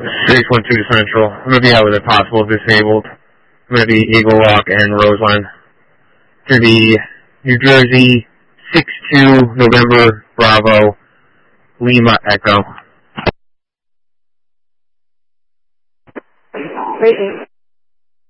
612 Central. I'm going to be out with a possible disabled. I'm going to be Eagle Rock and Roseland. To the New Jersey 6-2 November Bravo Lima Echo. Great.